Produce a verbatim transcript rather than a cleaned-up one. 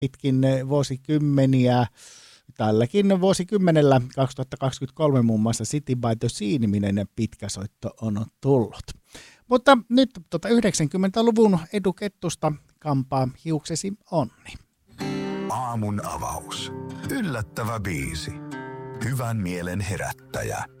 pitkin vuosikymmeniä. Tälläkin vuosikymmenellä kaksituhattakaksikymmentäkolme muun muassa City by the Sea-niminen pitkä soitto on tullut. Mutta nyt tuota yhdeksänkymmentäluvun Edu Kettusta kampaa hiuksesi onni. Aamun avaus. Yllättävä biisi. Hyvän mielen herättäjä.